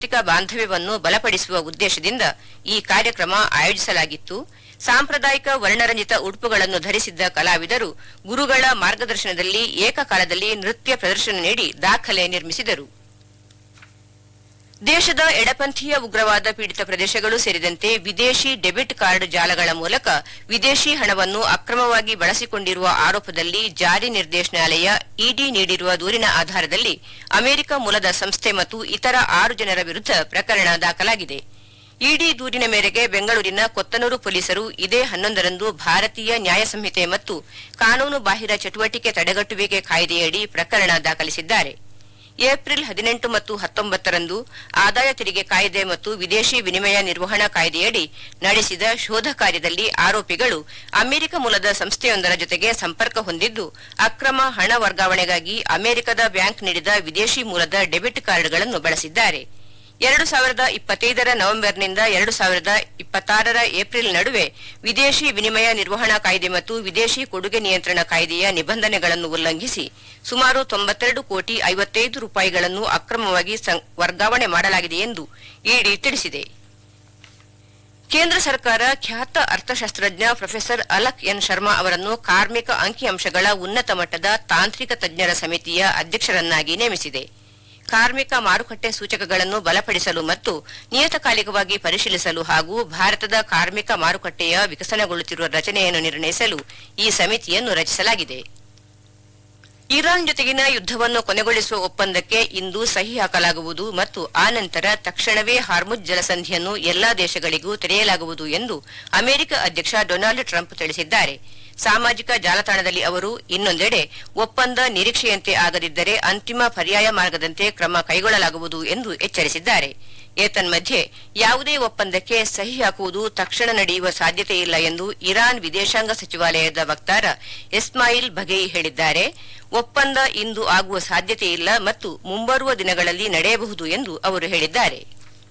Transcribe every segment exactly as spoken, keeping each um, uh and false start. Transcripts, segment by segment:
ಸಾಂಸ್ಕೃತಿಕ ಬಾಂಧವ್ಯವನ್ನು ಬಲಪಡಿಸುವ ಉದ್ದೇಶದಿಂದ ಈ ಕಾರ್ಯಕ್ರಮ ಆಯೋಜಿಸಲಾಗಿತ್ತು. ಸಾಂಪ್ರದಾಯಿಕ ವರ್ಣರಂಜಿತ ಉಡುಪುಗಳನ್ನು ಧರಿಸಿದ್ದ ಕಲಾವಿದರು ಗುರುಗಳ ಮಾರ್ಗದರ್ಶನದಲ್ಲಿ ಏಕಕಾಲದಲ್ಲಿ ನೃತ್ಯ ಪ್ರದರ್ಶನ ನೀಡಿ ದಾಖಲೆ ನಿರ್ಮಿಸಿದರು. ದೇಶದ ಎಡಪಂಥೀಯ ಉಗ್ರವಾದ ಪೀಡಿತ ಪ್ರದೇಶಗಳು ಸೇರಿದಂತೆ ವಿದೇಶಿ ಡೆಬಿಟ್ ಕಾರ್ಡ್ ಜಾಲಗಳ ಮೂಲಕ ವಿದೇಶಿ ಹಣವನ್ನು ಅಕ್ರಮವಾಗಿ ಬಳಸಿಕೊಂಡಿರುವ ಆರೋಪದಲ್ಲಿ ಜಾರಿ ನಿರ್ದೇಶನಾಲಯ ಇಡಿ ನೀಡಿರುವ ದೂರಿನ ಆಧಾರದಲ್ಲಿ ಅಮೆರಿಕ ಮೂಲದ ಸಂಸ್ಥೆ ಮತ್ತು ಇತರ ಆರು ಜನರ ವಿರುದ್ಧ ಪ್ರಕರಣ ದಾಖಲಾಗಿದೆ. ಇಡಿ ದೂರಿನ ಮೇರೆಗೆ ಬೆಂಗಳೂರಿನ ಕೊತ್ತನೂರು ಪೊಲೀಸರು ಇದೇ ಹನ್ನೊಂದರಂದು ಭಾರತೀಯ ನ್ಯಾಯ ಸಂಹಿತೆ ಮತ್ತು ಕಾನೂನು ಬಾಹಿರ ಚಟುವಟಿಕೆ ತಡೆಗಟ್ಟುವಿಕೆ ಕಾಯ್ದೆಯಡಿ ಪ್ರಕರಣ ದಾಖಲಿಸಿದ್ದಾರೆ. ಏಪ್ರಿಲ್ ಹದಿನೆಂಟು ಮತ್ತು ಹತ್ತೊಂಬತ್ತರಂದು ಆದಾಯ ತೆರಿಗೆ ಕಾಯ್ದೆ ಮತ್ತು ವಿದೇಶಿ ವಿನಿಮಯ ನಿರ್ವಹಣಾ ಕಾಯ್ದೆಯಡಿ ನಡೆಸಿದ ಶೋಧ ಕಾರ್ಯದಲ್ಲಿ ಆರೋಪಿಗಳು ಅಮೆರಿಕ ಮೂಲದ ಸಂಸ್ಥೆಯೊಂದರ ಜೊತೆಗೆ ಸಂಪರ್ಕ ಹೊಂದಿದ್ದು ಅಕ್ರಮ ಹಣ ವರ್ಗಾವಣೆಗಾಗಿ ಅಮೆರಿಕದ ಬ್ಯಾಂಕ್ ನೀಡಿದ ವಿದೇಶಿ ಮೂಲದ ಡೆಬಿಟ್ ಕಾರ್ಡ್ಗಳನ್ನು ಬಳಸಿದ್ದಾರೆ. ಎರಡು ಸಾವಿರದ ಇಪ್ಪತ್ತೈದರ ನವೆಂಬರ್ನಿಂದ ಎರಡು ಸಾವಿರದ ಇಪ್ಪತ್ತಾರರ ಏಪ್ರಿಲ್ ನಡುವೆ ವಿದೇಶಿ ವಿನಿಮಯ ನಿರ್ವಹಣಾ ಕಾಯ್ದೆ ಮತ್ತು ವಿದೇಶಿ ಕೊಡುಗೆ ನಿಯಂತ್ರಣ ಕಾಯ್ದೆಯ ನಿಬಂಧನೆಗಳನ್ನು ಉಲ್ಲಂಘಿಸಿ ಸುಮಾರು ತೊಂಬತ್ತೆರಡು ಕೋಟಿ ಐವತ್ತೈದು ರೂಪಾಯಿಗಳನ್ನು ಅಕ್ರಮವಾಗಿ ವರ್ಗಾವಣೆ ಮಾಡಲಾಗಿದೆ ಎಂದು ಇಡಿ ತಿಳಿಸಿದೆ. ಕೇಂದ್ರ ಸರ್ಕಾರ ಖ್ಯಾತ ಅರ್ಥಶಾಸ್ತ್ರಜ್ಞ ಪ್ರೊಫೆಸರ್ ಅಲಕ್ ಎನ್ ಶರ್ಮಾ ಅವರನ್ನು ಕಾರ್ಮಿಕ ಅಂಕಿಅಂಶಗಳ ಉನ್ನತ ಮಟ್ಟದ ತಾಂತ್ರಿಕ ತಜ್ಞರ ಸಮಿತಿಯ ಅಧ್ಯಕ್ಷರನ್ನಾಗಿ ನೇಮಿಸಿದೆ. ಕಾರ್ಮಿಕ ಮಾರುಕಟ್ಟೆ ಸೂಚಕಗಳನ್ನು ಬಲಪಡಿಸಲು ಮತ್ತು ನಿಯತಕಾಲಿಕವಾಗಿ ಪರಿಶೀಲಿಸಲು ಹಾಗೂ ಭಾರತದ ಕಾರ್ಮಿಕ ಮಾರುಕಟ್ಟೆಯ ವಿಕಸನಗೊಳ್ಳುತ್ತಿರುವ ರಚನೆಯನ್ನು ನಿರ್ಣಯಿಸಲು ಈ ಸಮಿತಿಯನ್ನು ರಚಿಸಲಾಗಿದೆ. ಇರಾನ್ ಜೊತೆಗಿನ ಯುದ್ದವನ್ನು ಕೊನೆಗೊಳಿಸುವ ಒಪ್ಪಂದಕ್ಕೆ ಇಂದು ಸಹಿ ಹಾಕಲಾಗುವುದು ಮತ್ತು ಆನಂತರ ತಕ್ಷಣವೇ ಹಾರ್ಮುಜ್ ಜಲಸಂಧಿಯನ್ನು ಎಲ್ಲಾ ದೇಶಗಳಿಗೂ ತೆರೆಯಲಾಗುವುದು ಎಂದು ಅಮೆರಿಕ ಅಧ್ಯಕ್ಷ ಡೊನಾಲ್ಡ್ ಟ್ರಂಪ್ ತಿಳಿಸಿದ್ದಾರೆ. ಸಾಮಾಜಿಕ ಜಾಲತಾಣದಲ್ಲಿ ಅವರು ಇನ್ನೊಂದೆಡೆ ಒಪ್ಪಂದ ನಿರೀಕ್ಷೆಯಂತೆ ಆಗದಿದ್ದರೆ ಅಂತಿಮ ಪರ್ಯಾಯ ಮಾರ್ಗದಂತೆ ಕ್ರಮ ಕೈಗೊಳ್ಳಲಾಗುವುದು ಎಂದು ಎಚ್ಚರಿಸಿದ್ದಾರೆ. ಏತನ್ಮಧ್ಯೆ ಯಾವುದೇ ಒಪ್ಪಂದಕ್ಕೆ ಸಹಿ ಹಾಕುವುದು ತಕ್ಷಣ ನಡೆಯುವ ಸಾಧ್ಯತೆಯಿಲ್ಲ ಎಂದು ಇರಾನ್ ವಿದೇಶಾಂಗ ಸಚಿವಾಲಯದ ವಕ್ತಾರ ಇಸ್ಮಾಯಿಲ್ ಬಘೇಯಿ ಹೇಳಿದ್ದಾರೆ. ಒಪ್ಪಂದ ಇಂದು ಆಗುವ ಸಾಧ್ಯತೆಯಿಲ್ಲ ಮತ್ತು ಮುಂಬರುವ ದಿನಗಳಲ್ಲಿ ನಡೆಯಬಹುದು ಎಂದು ಅವರು ಹೇಳಿದ್ದಾರೆ.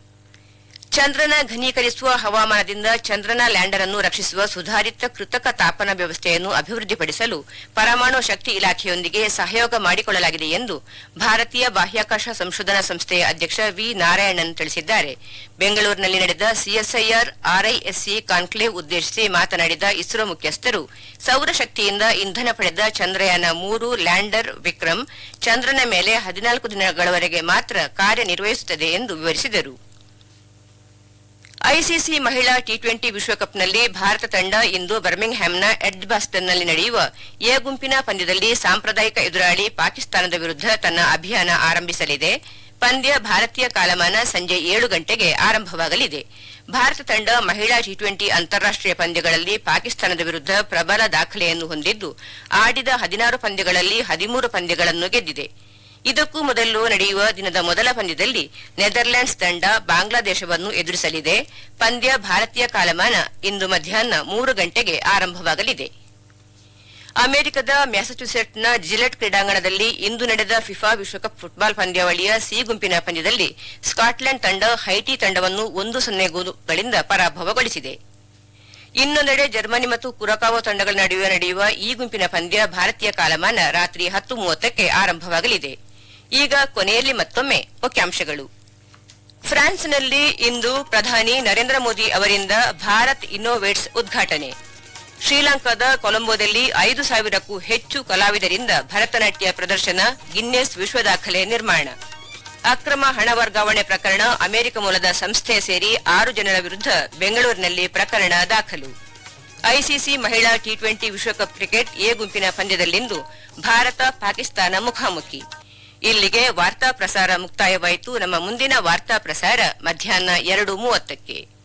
ಚಂದ್ರನ ಘನೀಕರಿಸುವ ಹವಾಮಾನದಿಂದ ಚಂದ್ರನ ಲ್ಯಾಂಡರ್ ಅನ್ನು ರಕ್ಷಿಸುವ ಸುಧಾರಿತ ಕೃತಕ ತಾಪನ ವ್ಯವಸ್ಥೆಯನ್ನು ಅಭಿವೃದ್ಧಿಪಡಿಸಲು ಪರಮಾಣು ಶಕ್ತಿ ಇಲಾಖೆಯೊಂದಿಗೆ ಸಹಯೋಗ ಮಾಡಿಕೊಳ್ಳಲಾಗಿದೆ ಎಂದು ಭಾರತೀಯ ಬಾಹ್ಯಾಕಾಶ ಸಂಶೋಧನಾ ಸಂಸ್ಥೆಯ ಅಧ್ಯಕ್ಷ ವಿ ನಾರಾಯಣನ್ ತಿಳಿಸಿದ್ದಾರೆ. ಬೆಂಗಳೂರಿನಲ್ಲಿ ನಡೆದ ಸಿಎಸ್ಐಆರ್ ಆರ್ಐಎಸ್ಸಿ ಕಾನ್ಕ್ಲೇವ್ ಉದ್ದೇಶಿಸಿ ಮಾತನಾಡಿದ ಇಸ್ರೋ ಮುಖ್ಯಸ್ಥರು ಸೌರಶಕ್ತಿಯಿಂದ ಇಂಧನ ಪಡೆದ ಚಂದ್ರಯಾನ ಮೂರು ಲ್ಯಾಂಡರ್ ವಿಕ್ರಮ್ ಚಂದ್ರನ ಮೇಲೆ ಹದಿನಾಲ್ಕು ದಿನಗಳವರೆಗೆ ಮಾತ್ರ ಕಾರ್ಯನಿರ್ವಹಿಸುತ್ತದೆ ಎಂದು ವಿವರಿಸಿದರು. ಐಸಿಸಿ ಮಹಿಳಾ ಟಿ ಟ್ವೆಂಟಿ ವಿಶ್ವಕಪ್ನಲ್ಲಿ ಭಾರತ ತಂಡ ಇಂದು ಬರ್ಮಿಂಗ್ಹ್ಯಾಮ್ನ ಎಡ್ಜ್ಬಾಸ್ಟನ್ನಲ್ಲಿ ನಡೆಯುವ ಎ ಗುಂಪಿನ ಪಂದ್ಯದಲ್ಲಿ ಸಾಂಪ್ರದಾಯಿಕ ಎದುರಾಳಿ ಪಾಕಿಸ್ತಾನದ ವಿರುದ್ಧ ತನ್ನ ಅಭಿಯಾನ ಆರಂಭಿಸಲಿದೆ. ಪಂದ್ಯ ಭಾರತೀಯ ಕಾಲಮಾನ ಸಂಜೆ ಏಳು ಗಂಟೆಗೆ ಆರಂಭವಾಗಲಿದೆ. ಭಾರತ ತಂಡ ಮಹಿಳಾ ಟಿ ಟ್ವೆಂಟಿ ಅಂತಾರಾಷ್ಟೀಯ ಪಂದ್ಯಗಳಲ್ಲಿ ಪಾಕಿಸ್ತಾನದ ವಿರುದ್ಧ ಪ್ರಬಲ ದಾಖಲೆಯನ್ನು ಹೊಂದಿದ್ದು ಆಡಿದ ಹದಿನಾರು ಪಂದ್ಯಗಳಲ್ಲಿ ಹದಿಮೂರು ಪಂದ್ಯಗಳನ್ನು ಗೆದ್ದಿದೆ. ಇದಕ್ಕೂ ಮೊದಲು ನಡೆಯುವ ದಿನದ ಮೊದಲ ಪಂದ್ಯದಲ್ಲಿ ನೆದರ್ಲ್ಯಾಂಡ್ಸ್ ತಂಡ ಬಾಂಗ್ಲಾದೇಶವನ್ನು ಎದುರಿಸಲಿದೆ. ಪಂದ್ಯ ಭಾರತೀಯ ಕಾಲಮಾನ ಇಂದು ಮಧ್ಯಾಹ್ನ ಮೂರು ಗಂಟೆಗೆ ಆರಂಭವಾಗಲಿದೆ. ಅಮೆರಿಕದ ಮ್ಯಾಸಚ್ಯುಸೆಟ್ಸ್ನ ಜಿಲೆಟ್ ಕ್ರೀಡಾಂಗಣದಲ್ಲಿ ಇಂದು ನಡೆದ ಫಿಫಾ ವಿಶ್ವಕಪ್ ಫುಟ್ಬಾಲ್ ಪಂದ್ಯಾವಳಿಯ ಸಿ ಗುಂಪಿನ ಪಂದ್ಯದಲ್ಲಿ ಸ್ಕಾಟ್ಲೆಂಡ್ ತಂಡ ಹೈಟಿ ತಂಡವನ್ನು ಒಂದು ಸೊನ್ನೆ ಗೋಲುಗಳಿಂದ ಪರಾಭವಗೊಳಿಸಿದೆ. ಇನ್ನೊಂದೆಡೆ ಜರ್ಮನಿ ಮತ್ತು ಕುರಕಾವೋ ತಂಡಗಳ ನಡುವೆ ನಡೆಯುವ ಈ ಗುಂಪಿನ ಪಂದ್ಯ ಭಾರತೀಯ ಕಾಲಮಾನ ರಾತ್ರಿ ಹತ್ತು ಮೂವತ್ತಕ್ಕೆ ಆರಂಭವಾಗಲಿದೆ. ಈಗ ಕೊನೆಯಲ್ಲಿ ಮತ್ತೊಮ್ಮೆ ಮುಖ್ಯಾಂಶಗಳು. ಫ್ರಾನ್ಸ್ನಲ್ಲಿ ಇಂದು ಪ್ರಧಾನಿ ನರೇಂದ್ರ ಮೋದಿ ಅವರಿಂದ ಭಾರತ್ ಇನ್ನೋವೇಟ್ಸ್ ಉದ್ಘಾಟನೆ. ಶ್ರೀಲಂಕಾದ ಕೊಲಂಬೋದಲ್ಲಿ ಐದು ಸಾವಿರಕ್ಕೂ ಹೆಚ್ಚು ಕಲಾವಿದರಿಂದ ಭರತನಾಟ್ಯ ಪ್ರದರ್ಶನ, ಗಿನ್ನೆಸ್ ವಿಶ್ವ ದಾಖಲೆ ನಿರ್ಮಾಣ. ಅಕ್ರಮ ಹಣ ವರ್ಗಾವಣೆ ಪ್ರಕರಣ, ಅಮೆರಿಕ ಮೂಲದ ಸಂಸ್ಥೆ ಸೇರಿ ಆರು ಜನರ ವಿರುದ್ಧ ಬೆಂಗಳೂರಿನಲ್ಲಿ ಪ್ರಕರಣ ದಾಖಲು. ಐಸಿಸಿ ಮಹಿಳಾ ಟಿ ಟ್ವೆಂಟಿ ವಿಶ್ವಕಪ್ ಕ್ರಿಕೆಟ್ ಎ ಗುಂಪಿನ ಪಂದ್ಯದಲ್ಲಿಂದು ಭಾರತ ಪಾಕಿಸ್ತಾನ ಮುಖಾಮುಖಿ. ಇಲ್ಲಿಗೆ ವಾರ್ತಾ ಪ್ರಸಾರ ಮುಕ್ತಾಯವಾಯಿತು. ನಮ್ಮ ಮುಂದಿನ ವಾರ್ತಾ ಪ್ರಸಾರ ಮಧ್ಯಾಹ್ನ ಎರಡು ಮೂವತ್ತಕ್ಕೆ.